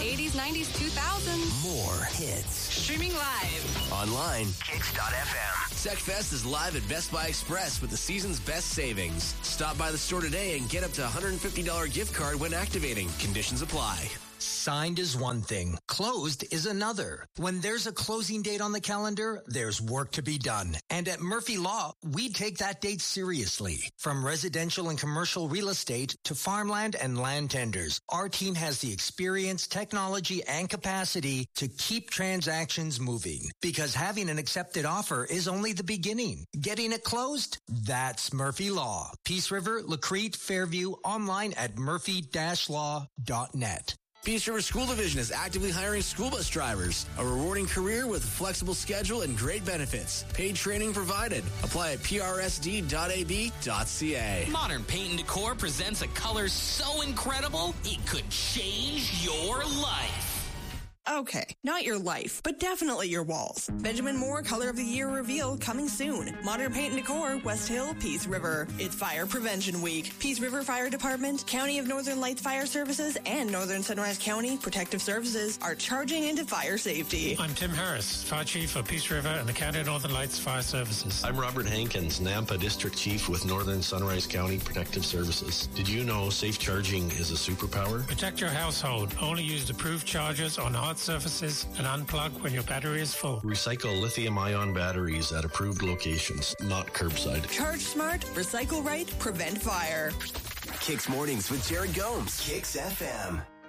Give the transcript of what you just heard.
80s, 90s, 2000s. More hits. Streaming live. Online. Kicks.fm. SecFest is live at Best Buy Express with the season's best savings. Stop by the store today and get up to $150 gift card when activating. Conditions apply. Signed is one thing, closed is another. When there's a closing date on the calendar, there's work to be done. And at Murphy Law, we take that date seriously. From residential and commercial real estate to farmland and land tenders, our team has the experience, technology, and capacity to keep transactions moving. Because having an accepted offer is only the beginning. Getting it closed? That's Murphy Law. Peace River, Lacrete, Fairview, online at murphy-law.net. Peace River School Division is actively hiring school bus drivers. A rewarding career with a flexible schedule and great benefits. Paid training provided. Apply at prsd.ab.ca. Modern Paint and Decor presents a color so incredible, it could change your life. Okay, not your life, but definitely your walls. Benjamin Moore Color of the Year reveal coming soon. Modern Paint and Decor, West Hill, Peace River. It's Fire Prevention Week. Peace River Fire Department, County of Northern Lights Fire Services, and Northern Sunrise County Protective Services are charging into fire safety. I'm Tim Harris, Fire Chief for Peace River and the County of Northern Lights Fire Services. I'm Robert Hankins, Nampa District Chief with Northern Sunrise County Protective Services. Did you know safe charging is a superpower? Protect your household. Only use approved chargers on hard surfaces and unplug when your battery is full. Recycle lithium-ion batteries at approved locations, not curbside. Charge smart, recycle right, prevent fire. Kicks Mornings with Jared Gomes. Kicks FM.